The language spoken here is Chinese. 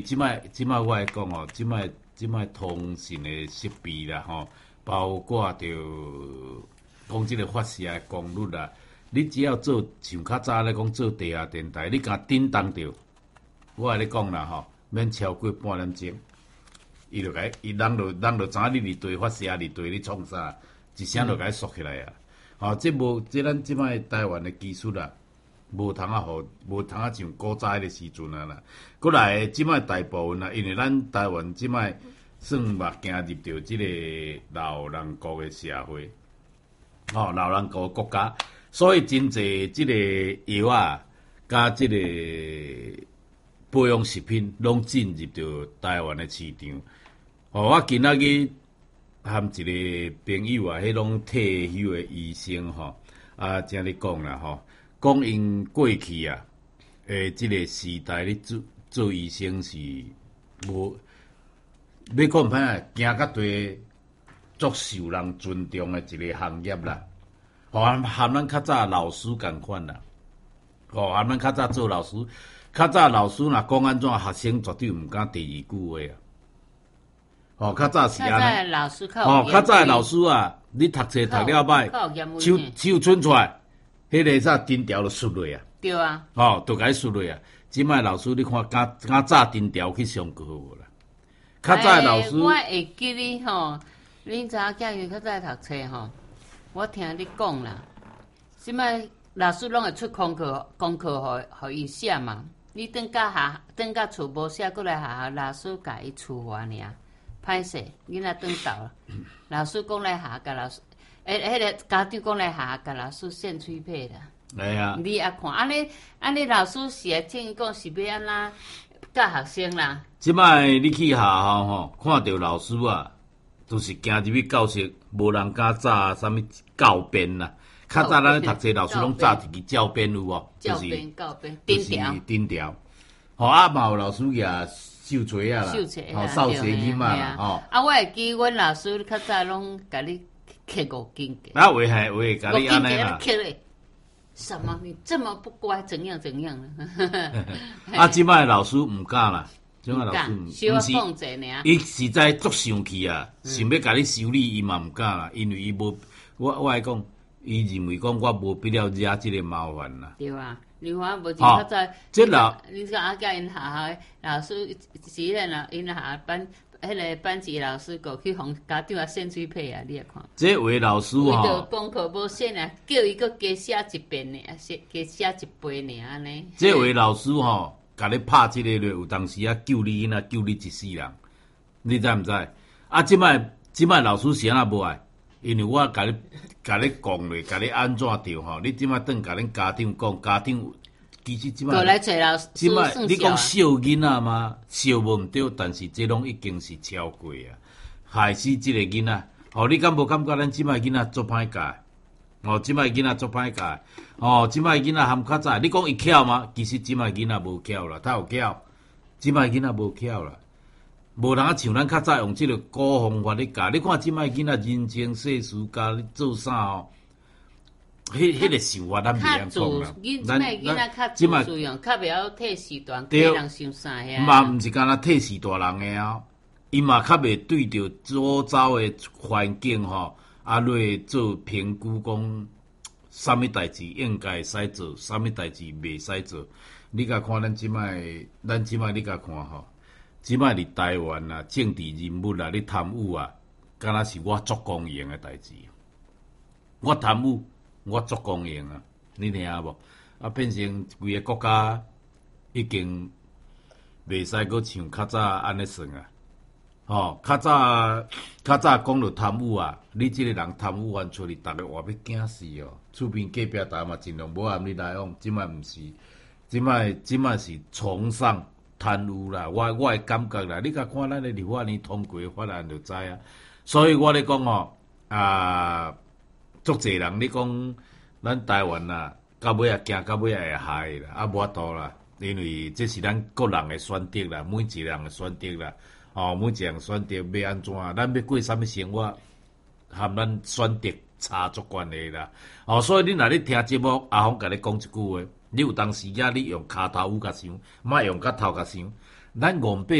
即摆我来讲哦，即摆通讯的设备啦吼，包括着讲即个发射的功率啦，你只要做像较早咧讲做地下电台，你甲叮当着，我来咧讲啦吼，免超过半点钟，伊就人就知影你伫对发射，伫对你创啥，一声就甲伊锁起来啊！吼，这咱即摆台湾的技术啦。无通像古早迄个时阵啊啦，过来即摆大部分啦，因为咱台湾即摆算嘛行入着即个老人国的社会，老人国国家，所以真侪即个药啊，甲即个保养食品拢进入着台湾的市场。我今仔日含一个朋友啊，迄种退休的医生正咧讲啦讲因过去啊，即个时代咧做医生是无，要讲歹啊，行较对足受人尊重的一个行业啦。含咱较早老师共款啦，含咱较早做老师，较早老师若讲安怎，学生绝对毋敢第二句话啊。较早是安尼。较早老师啊，你读册读了歹，手伸出来。迄个啥藤条就缩落啊， 对啊， 就甲伊缩落啊。即摆老师你看，敢早藤条去上课无啦？较早的老师， 我会记你恁查囝伊较早读册我听你讲啦。即摆老师拢会出功课，互伊写嘛。你等到厝无写，过来学校老师甲伊处罚尔，歹势，囡仔转到了，老师讲来学甲老师。迄个家长讲来下，甲老师献催配啦。 哎呀， 你也看，安尼老师是会建议讲是要安怎教学生啦。 即摆你去学校看到老师啊，都是行入去教室，无人敢炸啥物教鞭啦。较早咱咧读册，老师拢炸一支教鞭有无？ 教鞭， 钉条。嘛有老师举手锤啊啦，扫鞋囡仔啦， 我会记阮老师较早拢甲你。刻5斤给， 那危害，甲你安尼啦。 什么？你这么不乖，怎样即摆老师毋敢啦，即摆老师毋是，伊实在足生气啊，想要甲你修理，伊嘛毋敢啦，因为伊无，我来讲，伊认为讲我无必要惹即个麻烦啦。 对啊，你看无较早， 即老， 你讲因学校老师是因学校班。迄个班级老师过去互家长献催配啊，你也看。 这位老师为着功课无写啊，叫伊搁加写一遍呢，加写一倍呢，安尼。 这位老师甲你拍即个有当时啊救你囡仔，救你一世人，你知毋知？即摆老师是安怎无爱？因为我甲你讲咧，甲你安怎着你即摆转甲恁家长讲，家长。其实即摆，即摆你讲笑囡仔吗？笑无毋对，但是这拢已经是超过啊，害死即个囡仔。你敢无感觉咱即摆囡仔足歹教？即摆囡仔足歹教。即摆囡仔含较早，你讲伊巧吗？其实即摆囡仔无巧啦，他有巧，即摆囡仔无巧啦。无人像咱较早用即个古方法咧教。你看即摆囡仔人情世事教你做啥迄个想法咱袂晓讲啦。 即摆囡仔较自用，较袂晓替时段家人想啥遐。 嘛毋是干那替时大人的啊，伊嘛较袂对着周遭的环境落做评估，讲啥物代志应该会使做，啥物代志袂使做。你甲看咱即摆你甲看即摆伫台湾啊，政治人物啊，你贪污啊，敢若是我足公营的代志。我贪污。我足公营啊，你听无？变成规个国家已经袂使阁像较早安尼算啊。较早讲到贪污啊，你即个人贪污完出去，逐个活要惊死哦。厝边隔壁搭嘛尽量无含你来往，即摆毋是，即摆是崇尚贪污啦。我的感觉啦，你甲看咱的立法院通过法案就知啊。所以我咧讲足侪人你讲，咱台湾啊，到尾啊行到尾会害啦，无法度啦，因为这是咱个人的选择啦，每一个人的选择啦，每一个人选择要安怎，咱要过啥物生活，和咱选择差足关系啦。所以你若咧听节目，阿峰甲你讲一句话，你有当时啊，你用骹头有甲想，莫用甲头甲想。 咱五百